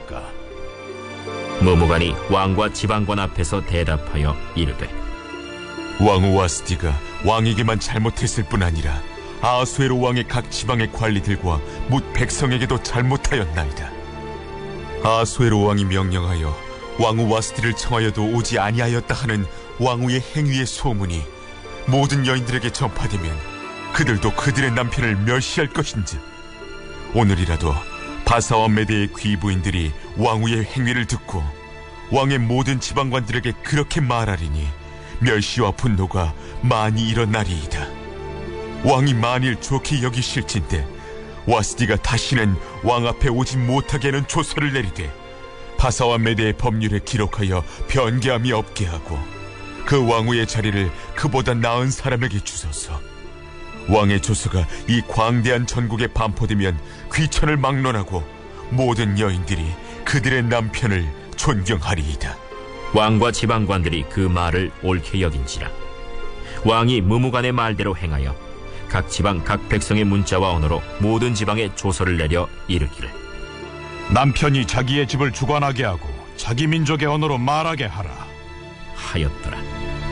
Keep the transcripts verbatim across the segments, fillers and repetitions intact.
아니하리까? 무무간이 왕과 지방관 앞에서 대답하여 이르되, 왕후 와스디가 왕에게만 잘못했을 뿐 아니라 아하수에로 왕의 각 지방의 관리들과 뭇 백성에게도 잘못하였나이다. 아하수에로 왕이 명령하여 왕후 와스디를 청하여도 오지 아니하였다 하는 왕후의 행위의 소문이 모든 여인들에게 전파되면 그들도 그들의 남편을 멸시할 것인즉 오늘이라도 바사와 메대의 귀부인들이 왕후의 행위를 듣고 왕의 모든 지방관들에게 그렇게 말하리니 멸시와 분노가 많이 일어나리이다. 왕이 만일 좋게 여기실진데 와스디가 다시는 왕 앞에 오지 못하게 하는 조서를 내리되 바사와 메대의 법률에 기록하여 변개함이 없게 하고 그 왕후의 자리를 그보다 나은 사람에게 주소서. 왕의 조서가 이 광대한 전국에 반포되면 귀천을 막론하고 모든 여인들이 그들의 남편을 존경하리이다. 왕과 지방관들이 그 말을 옳게 여긴지라. 왕이 무무간의 말대로 행하여 각 지방 각 백성의 문자와 언어로 모든 지방에 조서를 내려 이르기를, 남편이 자기의 집을 주관하게 하고 자기 민족의 언어로 말하게 하라 하였더라.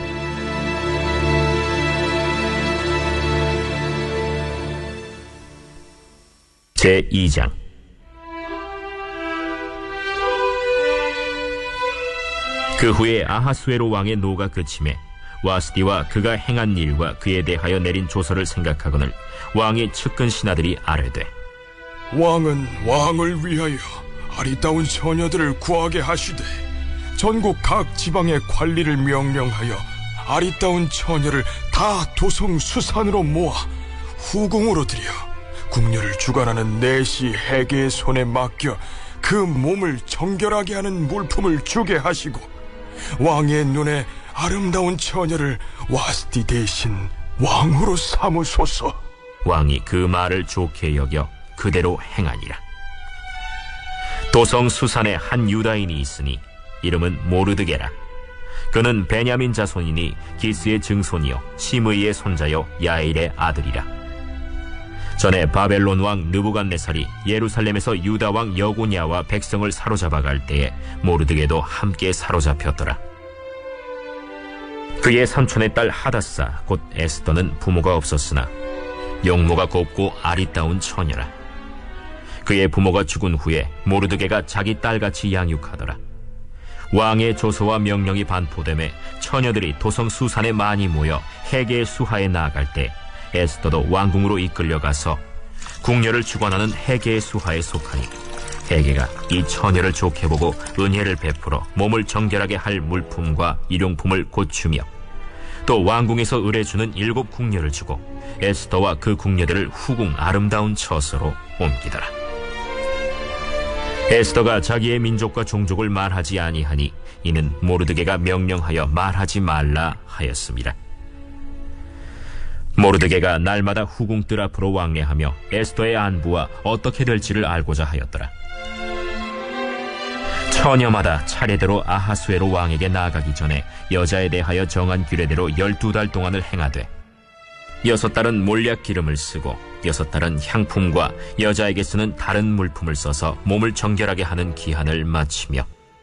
제이 장. 그 후에 아하수에로 왕의 노가 그침에 와스디와 그가 행한 일과 그에 대하여 내린 조서를 생각하거늘 왕의 측근 신하들이 아뢰되, 왕은 왕을 위하여 아리따운 처녀들을 구하게 하시되 전국 각 지방의 관리를 명령하여 아리따운 처녀를 다 도성 수산으로 모아 후궁으로 들여 궁녀를 주관하는 내시 해계의 손에 맡겨 그 몸을 정결하게 하는 물품을 주게 하시고 왕의 눈에 아름다운 처녀를 와스디 대신 왕후로 삼으소서. 왕이 그 말을 좋게 여겨 그대로 행하니라. 도성 수산에 한 유다인이 있으니 이름은 모르드게라. 그는 베냐민 자손이니 기스의 증손이요 시므이의 손자요 야일의 아들이라. 전에 바벨론 왕 느부갓네살이 예루살렘에서 유다 왕 여고냐와 백성을 사로잡아 갈 때에 모르드게도 함께 사로잡혔더라. 그의 삼촌의 딸 하다사 곧 에스더는 부모가 없었으나 용모가 곱고 아리따운 처녀라. 그의 부모가 죽은 후에 모르드게가 자기 딸같이 양육하더라. 왕의 조서와 명령이 반포되매 처녀들이 도성 수산에 많이 모여 해계의 수하에 나아갈 때 에스더도 왕궁으로 이끌려가서 궁녀를 주관하는 해계의 수하에 속하니 해계가 이 처녀를 좋게 보고 은혜를 베풀어 몸을 정결하게 할 물품과 일용품을 고추며 또 왕궁에서 의뢰주는 일곱 궁녀를 주고 에스더와 그 궁녀들을 후궁 아름다운 처소로 옮기더라. 에스더가 자기의 민족과 종족을 말하지 아니하니 이는 모르드게가 명령하여 말하지 말라 하였습니다. 모르드게가 날마다 후궁 뜰 앞으로 왕래하며 에스더의 안부와 어떻게 될지를 알고자 하였더라. 처녀마다 차례대로 아하수에로 왕에게 나아가기 전에 여자에 대하여 정한 규례대로 열두 달 동안을 행하되 여섯 달은 몰약 기름을 쓰고 여섯 달은 향품과 여자에게 쓰는 다른 물품을 써서 몸을 정결하게 하는 기한을 마치며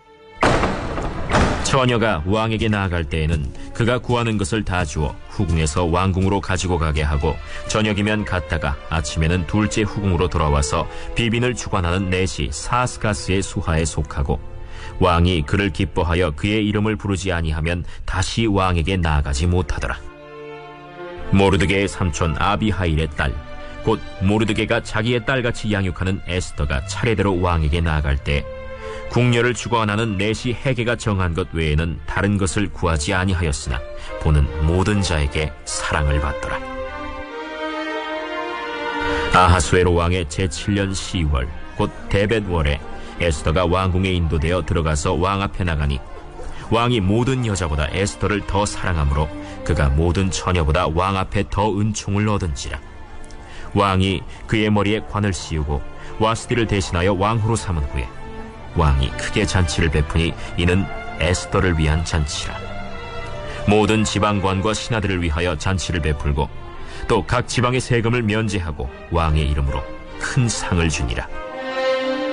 처녀가 왕에게 나아갈 때에는 그가 구하는 것을 다 주어 후궁에서 왕궁으로 가지고 가게 하고 저녁이면 갔다가 아침에는 둘째 후궁으로 돌아와서 비빈을 주관하는 내시 사스가스의 수하에 속하고 왕이 그를 기뻐하여 그의 이름을 부르지 아니하면 다시 왕에게 나아가지 못하더라. 모르드게의 삼촌 아비하일의 딸 곧 모르드게가 자기의 딸같이 양육하는 에스더가 차례대로 왕에게 나아갈 때 궁녀를 주관하는 내시 해계가 정한 것 외에는 다른 것을 구하지 아니하였으나 보는 모든 자에게 사랑을 받더라. 아하수에로 왕의 제칠 년 시월 곧 데벳월에 에스더가 왕궁에 인도되어 들어가서 왕 앞에 나가니 왕이 모든 여자보다 에스더를 더 사랑하므로 그가 모든 처녀보다 왕 앞에 더 은총을 얻은지라. 왕이 그의 머리에 관을 씌우고 와스디를 대신하여 왕후로 삼은 후에 왕이 크게 잔치를 베푸니 이는 에스더를 위한 잔치라. 모든 지방관과 신하들을 위하여 잔치를 베풀고 또 각 지방의 세금을 면제하고 왕의 이름으로 큰 상을 주니라.